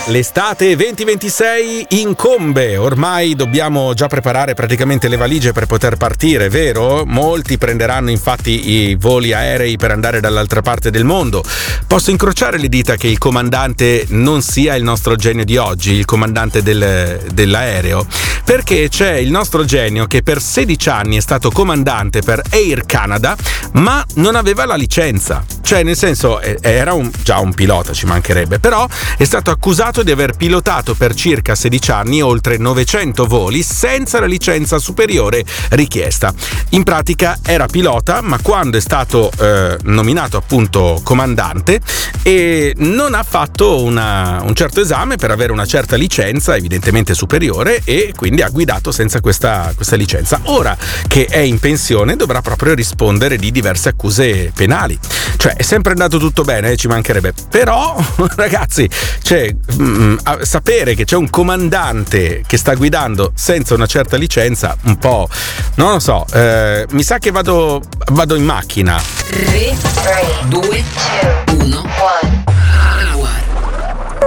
L'estate 2026 incombe, ormai dobbiamo già preparare praticamente le valigie per poter partire, vero? Molti prenderanno infatti i voli aerei per andare dall'altra parte del mondo. Posso incrociare le dita che il comandante non sia il nostro genio di oggi, il comandante dell'aereo, perché c'è il nostro genio che per 16 anni è stato comandante per Air Canada, ma non aveva la licenza. Cioè, nel senso, era già un pilota, ci mancherebbe, però è stato accusato di aver pilotato per circa 16 anni oltre 900 voli senza la licenza superiore richiesta. In pratica era pilota, ma quando è stato nominato appunto comandante e non ha fatto un certo esame per avere una certa licenza, evidentemente superiore, e quindi ha guidato senza questa licenza. Ora che è in pensione dovrà proprio rispondere di diverse accuse penali. Cioè, è sempre andato tutto bene, ci mancherebbe, però ragazzi, cioè, sapere che c'è un comandante che sta guidando senza una certa licenza, un po', non lo so, mi sa che vado in macchina. 3, 2, 1